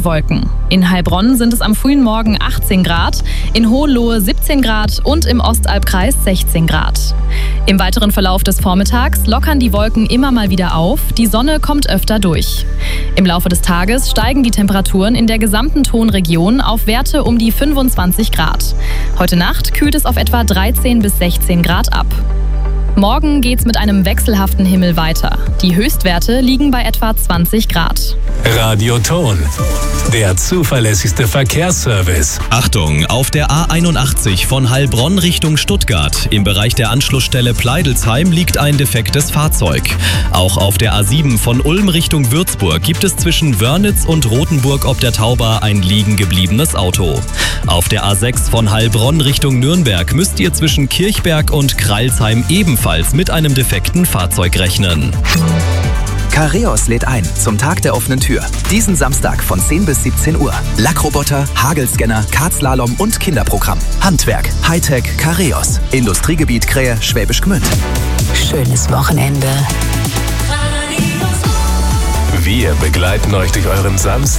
und Wolken. In Heilbronn sind es am frühen Morgen 18 Grad, in Hohenlohe 17 Grad und im Ostalbkreis 16 Grad. Im weiteren Verlauf des Vormittags lockern die Wolken immer mal wieder auf, die Sonne kommt öfter durch. Im Laufe des Tages steigen die Temperaturen in der gesamten Tonregion auf Werte um die 25 Grad. Heute Nacht kühlt es auf etwa 13 bis 16 Grad ab. Morgen geht's mit einem wechselhaften Himmel weiter. Die Höchstwerte liegen bei etwa 20 Grad. Radioton, der zuverlässigste Verkehrsservice. Achtung, auf der A81 von Heilbronn Richtung Stuttgart im Bereich der Anschlussstelle Pleidelsheim liegt ein defektes Fahrzeug. Auch auf der A7 von Ulm Richtung Würzburg gibt es zwischen Wörnitz und Rothenburg ob der Tauber ein liegen gebliebenes Auto. Auf der A6 von Heilbronn Richtung Nürnberg müsst ihr zwischen Kirchberg und Kreilsheim ebenfalls mit einem defekten Fahrzeug rechnen. Careos lädt ein zum Tag der offenen Tür. Diesen Samstag von 10 bis 17 Uhr. Lackroboter, Hagelscanner, Kartslalom und Kinderprogramm. Handwerk, Hightech, Careos. Industriegebiet Krähe, Schwäbisch Gmünd. Schönes Wochenende. Wir begleiten euch durch euren Samstag.